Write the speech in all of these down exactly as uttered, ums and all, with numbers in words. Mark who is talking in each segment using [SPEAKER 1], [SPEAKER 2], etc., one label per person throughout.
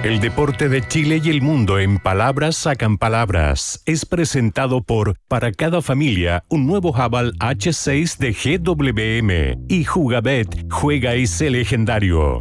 [SPEAKER 1] El deporte de Chile y el mundo en palabras sacan palabras. Es presentado por Para cada familia, un nuevo Haval hache seis de G W M y Jugabet, juega y sé legendario.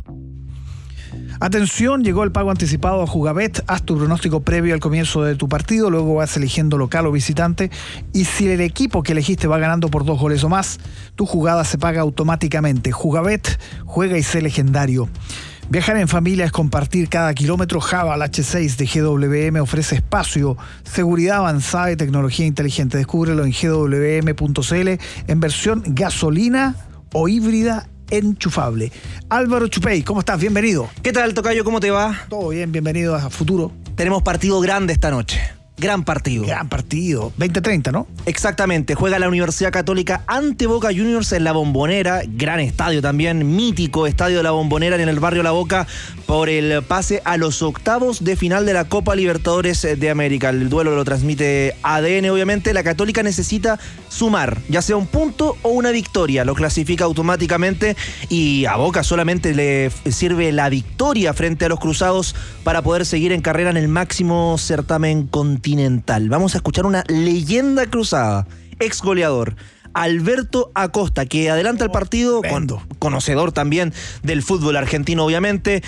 [SPEAKER 2] Atención, llegó el pago anticipado a Jugabet. Haz tu pronóstico previo al comienzo de tu partido, luego vas eligiendo local o visitante, y si el equipo que elegiste va ganando por dos goles o más, tu jugada se paga automáticamente. Jugabet, juega y sé legendario. Viajar en familia es compartir cada kilómetro. Haval hache seis de G W M ofrece espacio, seguridad avanzada y tecnología inteligente. Descúbrelo en G W M punto C L en versión gasolina o híbrida enchufable. Álvaro Chupey, ¿cómo estás? Bienvenido.
[SPEAKER 3] ¿Qué tal, tocayo? ¿Cómo te va?
[SPEAKER 2] Todo bien, bienvenido a Futuro.
[SPEAKER 3] Tenemos partido grande esta noche. Gran partido.
[SPEAKER 2] Gran partido. veinte treinta, ¿no?
[SPEAKER 3] Exactamente. Juega la Universidad Católica ante Boca Juniors en La Bombonera. Gran estadio también. Mítico estadio de La Bombonera en el barrio La Boca por el pase a los octavos de final de la Copa Libertadores de América. El duelo lo transmite A D N, obviamente. La Católica necesita sumar, ya sea un punto o una victoria. Lo clasifica automáticamente y a Boca solamente le sirve la victoria frente a los Cruzados para poder seguir en carrera en el máximo certamen continental. Vamos a escuchar una leyenda cruzada, ex goleador, Alberto Acosta, que adelanta el partido, con, conocedor también del fútbol argentino, obviamente,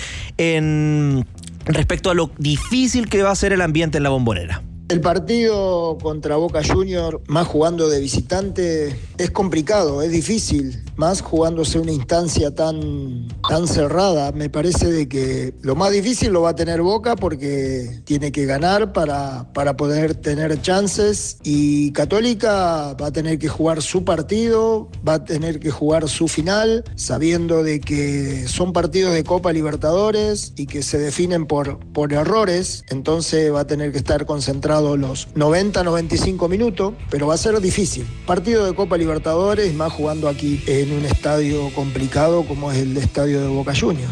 [SPEAKER 3] en respecto a lo difícil que va a ser el ambiente en La Bombonera.
[SPEAKER 4] El partido contra Boca Juniors, más jugando de visitante, es complicado, es difícil, más jugándose una instancia tan, tan cerrada. Me parece de que lo más difícil lo va a tener Boca porque tiene que ganar para, para poder tener chances, y Católica va a tener que jugar su partido, va a tener que jugar su final, sabiendo de que son partidos de Copa Libertadores y que se definen por, por errores. Entonces va a tener que estar concentrado los noventa, noventa y cinco minutos, pero va a ser difícil. Partido de Copa Libertadores, más jugando aquí en un estadio complicado como es el estadio de Boca Juniors.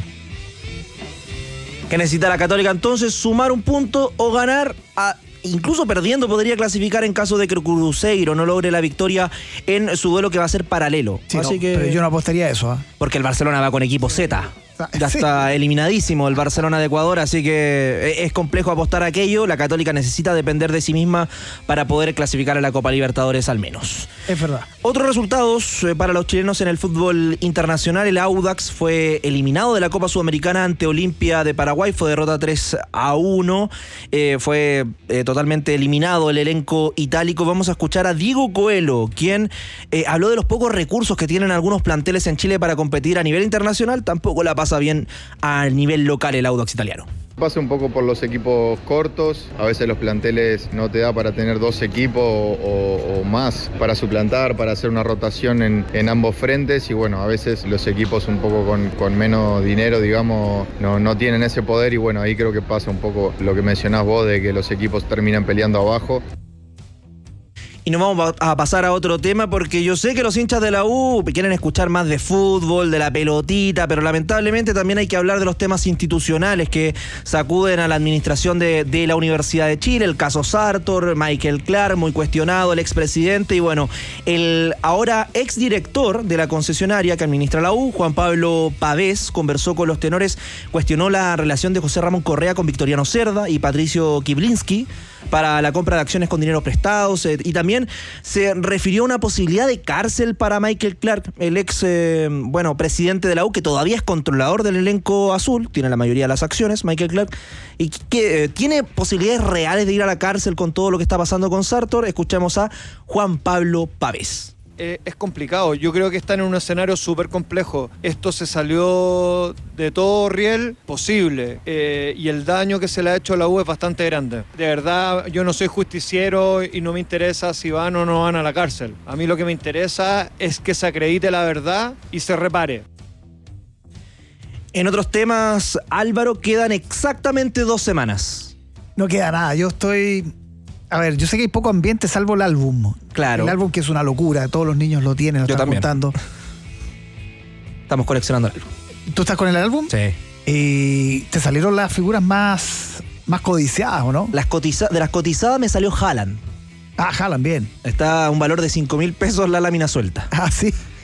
[SPEAKER 3] ¿Qué necesita la Católica entonces? Sumar un punto o ganar. A, incluso perdiendo podría clasificar en caso de que Cruzeiro no logre la victoria en su duelo, que va a ser paralelo.
[SPEAKER 2] Sí,
[SPEAKER 3] Así
[SPEAKER 2] no,
[SPEAKER 3] que,
[SPEAKER 2] pero yo no apostaría a eso, ¿eh?
[SPEAKER 3] Porque el Barcelona va con equipo Z. Ya está eliminadísimo el Barcelona de Ecuador, así que es complejo apostar a aquello. La Católica necesita depender de sí misma para poder clasificar a la Copa Libertadores al menos.
[SPEAKER 2] Es verdad.
[SPEAKER 3] Otros resultados para los chilenos en el fútbol internacional. El Audax fue eliminado de la Copa Sudamericana ante Olimpia de Paraguay. Fue derrota tres a uno. Eh, fue eh, totalmente eliminado el elenco itálico. Vamos a escuchar a Diego Coelho, quien eh, habló de los pocos recursos que tienen algunos planteles en Chile para competir a nivel internacional. Tampoco la pasa bien a nivel local el Audax italiano.
[SPEAKER 5] Pasa un poco por los equipos cortos, a veces los planteles no te da para tener dos equipos o, o, o más para suplantar, para hacer una rotación en, en ambos frentes, y bueno, a veces los equipos un poco con, con menos dinero, digamos, no, no tienen ese poder, y bueno, ahí creo que pasa un poco lo que mencionás vos, de que los equipos terminan peleando abajo.
[SPEAKER 3] Y nos vamos a pasar a otro tema, porque yo sé que los hinchas de la U quieren escuchar más de fútbol, de la pelotita, pero lamentablemente también hay que hablar de los temas institucionales que sacuden a la administración de, de la Universidad de Chile. El caso Sartor, Michael Clark, muy cuestionado, el expresidente, y bueno, el ahora exdirector de la concesionaria que administra la U, Juan Pablo Pavés, conversó con los tenores, cuestionó la relación de José Ramón Correa con Victoriano Cerda y Patricio Kiblinski para la compra de acciones con dinero prestados, eh, y también se refirió a una posibilidad de cárcel para Michael Clark, el ex eh, bueno, presidente de la U, que todavía es controlador del elenco azul, tiene la mayoría de las acciones, Michael Clark, y que eh, tiene posibilidades reales de ir a la cárcel con todo lo que está pasando con Sartor. Escuchamos a Juan Pablo Pavés.
[SPEAKER 6] Eh, es complicado, yo creo que están en un escenario súper complejo. Esto se salió de todo riel posible, eh, y el daño que se le ha hecho a la U es bastante grande. De verdad, yo no soy justiciero y no me interesa si van o no van a la cárcel. A mí lo que me interesa es que se acredite la verdad y se repare.
[SPEAKER 3] En otros temas, Álvaro, quedan exactamente dos semanas.
[SPEAKER 2] No queda nada, yo estoy... A ver, yo sé que hay poco ambiente salvo el álbum.
[SPEAKER 3] Claro.
[SPEAKER 2] El álbum, que es una locura, todos los niños lo tienen, lo
[SPEAKER 3] yo
[SPEAKER 2] están
[SPEAKER 3] también.
[SPEAKER 2] contando.
[SPEAKER 3] Estamos coleccionando el álbum.
[SPEAKER 2] ¿Tú estás con el álbum?
[SPEAKER 3] Sí.
[SPEAKER 2] Y te salieron las figuras más, más codiciadas, ¿o no?
[SPEAKER 3] Las cotiza- de las cotizadas me salió Haaland.
[SPEAKER 2] Ah, Haaland, bien.
[SPEAKER 3] Está a un valor de cinco mil pesos la lámina suelta.
[SPEAKER 2] Ah, sí.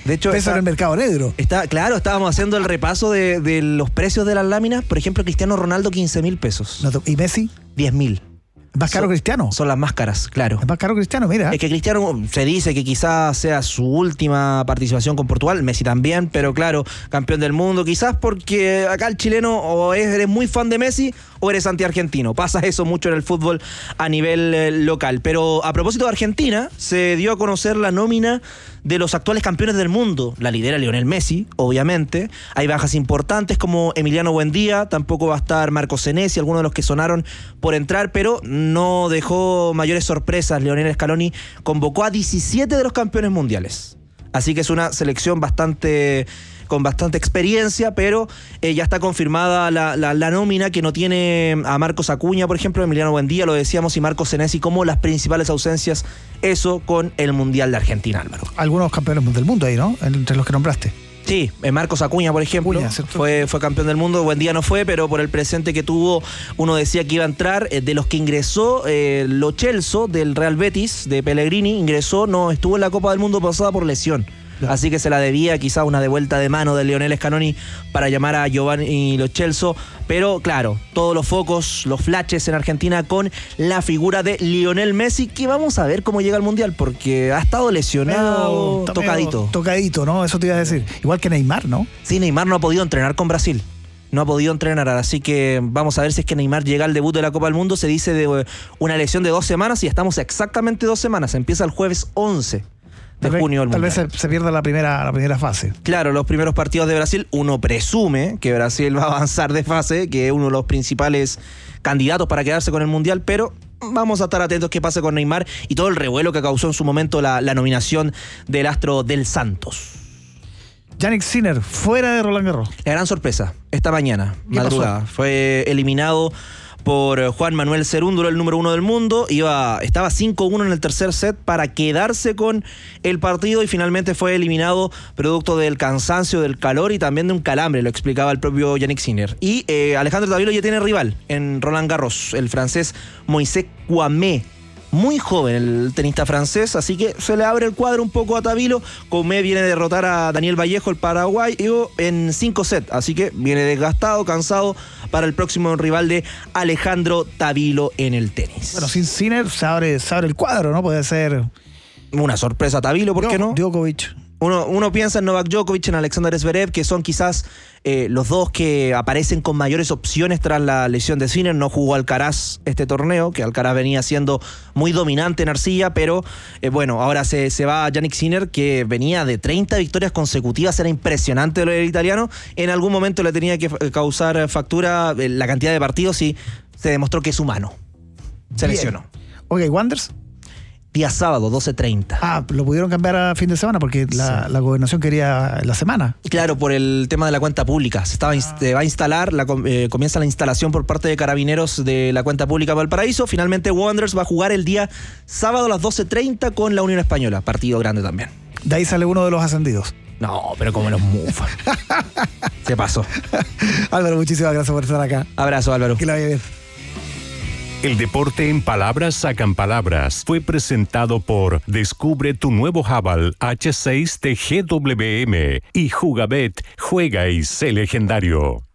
[SPEAKER 3] De hecho,
[SPEAKER 2] peso
[SPEAKER 3] está,
[SPEAKER 2] en el mercado negro.
[SPEAKER 3] Está, claro, estábamos haciendo el repaso de, de los precios de las láminas. Por ejemplo, Cristiano Ronaldo, quince mil pesos.
[SPEAKER 2] No, ¿y Messi?
[SPEAKER 3] diez mil.
[SPEAKER 2] ¿Más caro
[SPEAKER 3] Son-
[SPEAKER 2] Cristiano?
[SPEAKER 3] Son las más caras, claro.
[SPEAKER 2] ¿Es más caro Cristiano? Mira.
[SPEAKER 3] Es que Cristiano se dice que quizás sea su última participación con Portugal, Messi también, pero claro, campeón del mundo, quizás porque acá el chileno o eres muy fan de Messi o eres anti-argentino. Pasa eso mucho en el fútbol a nivel eh, local. Pero a propósito de Argentina, se dio a conocer la nómina de los actuales campeones del mundo. La lidera Lionel Messi, obviamente. Hay bajas importantes como Emiliano Buendía, tampoco va a estar Marco Senesi, algunos de los que sonaron por entrar, pero no dejó mayores sorpresas. Lionel Scaloni convocó a diecisiete de los campeones mundiales. Así que es una selección bastante con bastante experiencia, pero eh, ya está confirmada la, la, la nómina, que no tiene a Marcos Acuña, por ejemplo, Emiliano Buendía, lo decíamos, y Marco Senesi como las principales ausencias, eso con el Mundial de Argentina, Álvaro.
[SPEAKER 2] Algunos campeones del mundo ahí, ¿no? Entre los que nombraste.
[SPEAKER 3] Sí, eh, Marcos Acuña, por ejemplo,
[SPEAKER 2] Acuña, ¿cierto?
[SPEAKER 3] fue, fue campeón del mundo. Buendía no fue, pero por el presente que tuvo, uno decía que iba a entrar. Eh, de los que ingresó, eh, Lo Celso, del Real Betis, de Pellegrini, ingresó, no estuvo en la Copa del Mundo pasada por lesión. Claro. Así que se la debía quizá una devuelta de mano de Lionel Scaloni para llamar a Giovanni Lo Celso. Pero claro, todos los focos, los flashes en Argentina con la figura de Lionel Messi, que vamos a ver cómo llega al Mundial, porque ha estado lesionado,
[SPEAKER 2] Está
[SPEAKER 3] tocadito.
[SPEAKER 2] medio tocadito, ¿no? Eso te iba a decir. Igual que Neymar, ¿no?
[SPEAKER 3] Sí, Neymar no ha podido entrenar con Brasil. No ha podido entrenar, así que vamos a ver si es que Neymar llega al debut de la Copa del Mundo. Se dice de una lesión de dos semanas y estamos exactamente dos semanas. Empieza el jueves once de
[SPEAKER 2] Tal
[SPEAKER 3] junio
[SPEAKER 2] vez,
[SPEAKER 3] el
[SPEAKER 2] tal
[SPEAKER 3] Mundial.
[SPEAKER 2] vez se, se pierda la primera, la primera fase.
[SPEAKER 3] Claro, los primeros partidos de Brasil, uno presume que Brasil va a avanzar de fase, que es uno de los principales candidatos para quedarse con el Mundial, pero vamos a estar atentos qué pasa con Neymar y todo el revuelo que causó en su momento la, la nominación del astro del Santos.
[SPEAKER 2] Yannick Sinner, fuera de Roland Garros.
[SPEAKER 3] La gran sorpresa, esta mañana,
[SPEAKER 2] ¿Qué
[SPEAKER 3] madrugada,
[SPEAKER 2] pasó?
[SPEAKER 3] fue eliminado por Juan Manuel Cerúndolo, el número uno del mundo. Iba, estaba cinco uno en el tercer set para quedarse con el partido y finalmente fue eliminado producto del cansancio, del calor y también de un calambre, lo explicaba el propio Yannick Sinner. Y eh, Alejandro Tabilo ya tiene rival en Roland Garros, el francés Moisés Kouamé. Muy joven el tenista francés, así que se le abre el cuadro un poco a Tabilo. Kouamé viene a derrotar a Daniel Vallejo, el paraguayo, en cinco sets, así que viene desgastado, cansado para el próximo rival de Alejandro Tabilo en el tenis.
[SPEAKER 2] Bueno, sin Sinner se abre, se abre el cuadro, ¿no? Puede ser
[SPEAKER 3] Una sorpresa Tabilo, ¿por qué no?
[SPEAKER 2] Djokovic.
[SPEAKER 3] Uno, uno piensa en Novak Djokovic, en Alexander Zverev, que son quizás eh, los dos que aparecen con mayores opciones tras la lesión de Sinner. No jugó Alcaraz este torneo, que Alcaraz venía siendo muy dominante en arcilla, pero eh, bueno, ahora se, se va Yannick Sinner, que venía de treinta victorias consecutivas, era impresionante lo del italiano. En algún momento le tenía que causar factura eh, la cantidad de partidos y se demostró que es humano. Se
[SPEAKER 2] Bien.
[SPEAKER 3] lesionó.
[SPEAKER 2] Ok, Wanderers.
[SPEAKER 3] Día sábado, doce treinta.
[SPEAKER 2] Ah, lo pudieron cambiar a fin de semana porque la,
[SPEAKER 3] Sí.
[SPEAKER 2] la gobernación quería la semana.
[SPEAKER 3] Claro, por el tema de la cuenta pública. Se estaba inst- se va a instalar, la, com- eh, comienza la instalación por parte de Carabineros de la cuenta pública Valparaíso. Finalmente Wanderers va a jugar el día sábado a las doce treinta con la Unión Española. Partido grande también.
[SPEAKER 2] De ahí sale uno de los ascendidos.
[SPEAKER 3] No, pero como los mufan. Se pasó.
[SPEAKER 2] Álvaro, muchísimas gracias por estar acá.
[SPEAKER 3] Abrazo, Álvaro.
[SPEAKER 2] Que la vaya bien.
[SPEAKER 1] El deporte en palabras sacan palabras fue presentado por Descubre tu nuevo Haval H seis de G W M y Jugabet, juega y sé legendario.